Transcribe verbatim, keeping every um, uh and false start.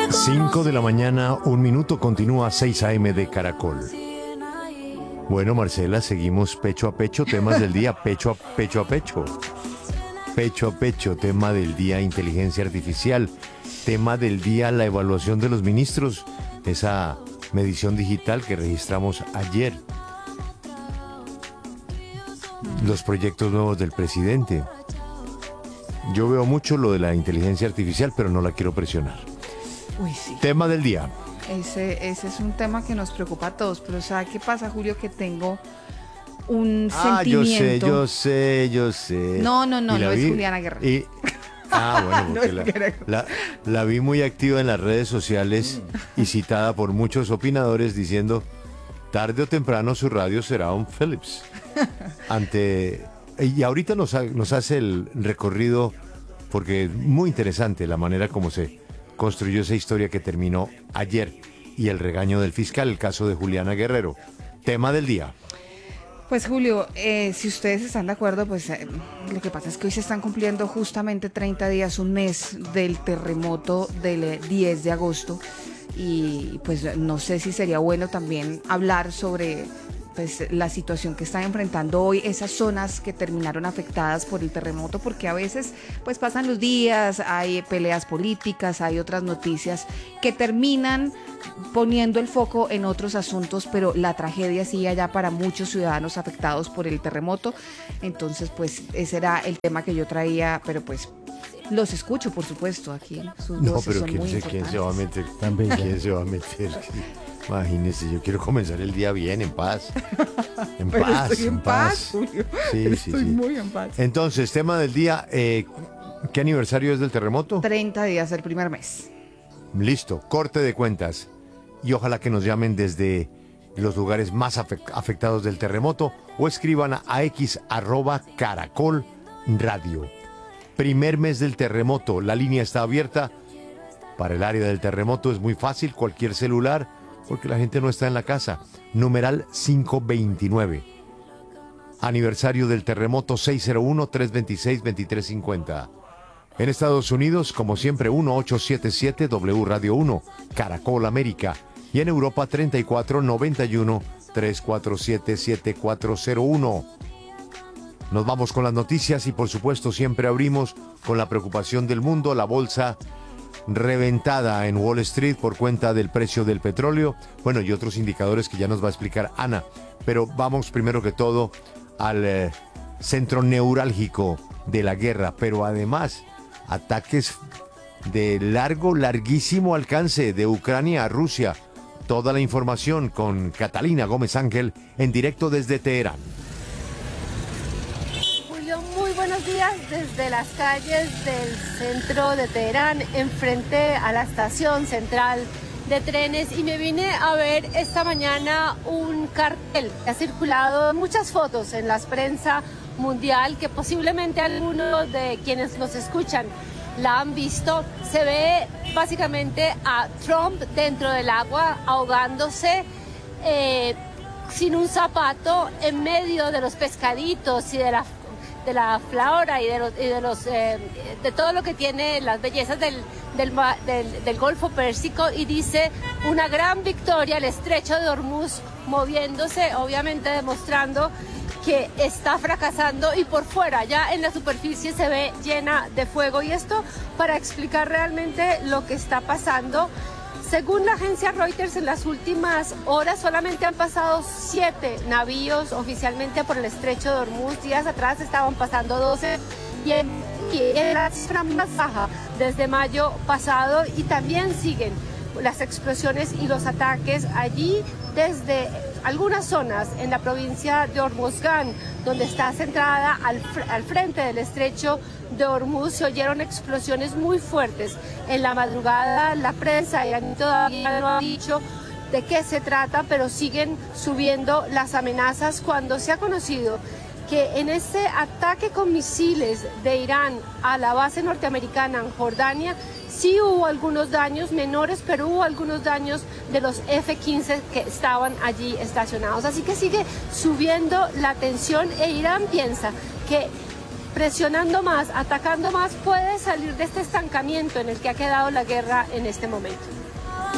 cinco de la mañana, un minuto, continúa seis a eme de Caracol. Bueno, Marcela, seguimos pecho a pecho, temas del día, pecho a pecho a pecho. Pecho a pecho, tema del día, inteligencia artificial. Tema del día, la evaluación de los ministros. Esa medición digital que registramos ayer. Los proyectos nuevos del presidente. Yo veo mucho lo de la inteligencia artificial, pero no la quiero presionar. Uy, sí. Tema del día. Ese, ese es un tema que nos preocupa a todos, pero ¿sabe qué pasa, Julio? Que tengo un ah, sentimiento... yo sé, yo sé, yo sé. No, no, no, no vi, es Juliana Guerrero. Y, ah, bueno, porque no la, la, la vi muy activa en las redes sociales y citada por muchos opinadores diciendo, tarde o temprano su radio será un Philips. Ante... Y ahorita nos, nos hace el recorrido, porque es muy interesante la manera como se construyó esa historia que terminó ayer y el regaño del fiscal, el caso de Juliana Guerrero. Tema del día. Pues Julio, eh, si ustedes están de acuerdo, pues eh, lo que pasa es que hoy se están cumpliendo justamente treinta días, un mes del terremoto del diez de agosto y pues no sé si sería bueno también hablar sobre... pues la situación que están enfrentando hoy esas zonas que terminaron afectadas por el terremoto, porque a veces pues pasan los días, hay peleas políticas, hay otras noticias que terminan poniendo el foco en otros asuntos, pero la tragedia sigue allá para muchos ciudadanos afectados por el terremoto. Entonces pues ese era el tema que yo traía, pero pues los escucho, por supuesto, aquí sus no, voces pero son ¿quién, muy se, importantes. ¿quién se va a meter? También. ¿Quién se va a meter? Imagínese, yo quiero comenzar el día bien, en paz. En Pero paz, estoy en, en paz, paz. Julio. Sí, Pero sí, estoy sí. muy en paz. Entonces, tema del día, eh, ¿qué aniversario es del terremoto? treinta días del primer mes. Listo, corte de cuentas. Y ojalá que nos llamen desde los lugares más afectados del terremoto o escriban a x arroba caracol radio. Primer mes del terremoto, la línea está abierta. Para el área del terremoto es muy fácil, cualquier celular, porque la gente no está en la casa. Numeral cinco veintinueve. Aniversario del terremoto seis cero uno, tres dos seis, dos tres cinco cero. En Estados Unidos, como siempre, uno ocho siete siete W Radio uno, Caracol América. Y en Europa, treinta y cuatro noventa y uno, tres cuatro siete, siete cuatro cero uno. Nos vamos con las noticias y, por supuesto, siempre abrimos con la preocupación del mundo, la bolsa reventada en Wall Street por cuenta del precio del petróleo, bueno, y otros indicadores que ya nos va a explicar Ana, pero vamos primero que todo al eh, centro neurálgico de la guerra, pero además ataques de largo, larguísimo alcance de Ucrania a Rusia. Toda la información con Catalina Gómez Ángel en directo desde Teherán. Muy buenos días desde las calles del centro de Teherán, enfrente a la estación central de trenes, y me vine a ver esta mañana un cartel que ha circulado muchas fotos en la prensa mundial, que posiblemente algunos de quienes nos escuchan la han visto. Se ve básicamente a Trump dentro del agua, ahogándose, eh, sin un zapato, en medio de los pescaditos y de la de la flora y de los, y de, los eh, de todo lo que tiene las bellezas del, del, del, del Golfo Pérsico, y dice una gran victoria, el estrecho de Hormuz moviéndose, obviamente demostrando que está fracasando, y por fuera ya en la superficie se ve llena de fuego, y esto para explicar realmente lo que está pasando. Según la agencia Reuters, en las últimas horas solamente han pasado siete navíos oficialmente por el estrecho de Hormuz. Días atrás estaban pasando doce, y en, y en la cifra más baja desde mayo pasado, y también siguen las explosiones y los ataques allí desde algunas zonas en la provincia de Hormozgan, donde está centrada al, al frente del estrecho de Hormuz. Se oyeron explosiones muy fuertes en la madrugada. La prensa iraní todavía no ha dicho de qué se trata, pero siguen subiendo las amenazas cuando se ha conocido que en ese ataque con misiles de Irán a la base norteamericana en Jordania sí hubo algunos daños menores, pero hubo algunos daños de los F quince que estaban allí estacionados. Así que sigue subiendo la tensión, e Irán piensa que presionando más, atacando más, puede salir de este estancamiento en el que ha quedado la guerra en este momento.